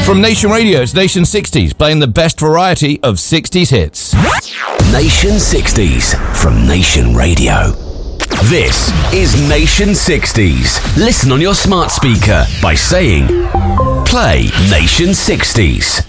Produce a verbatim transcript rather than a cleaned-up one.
From Nation Radio, it's Nation sixties, playing the best variety of sixties hits. Nation sixties from Nation Radio. This is Nation sixties. Listen on your smart speaker by saying, play Nation sixties.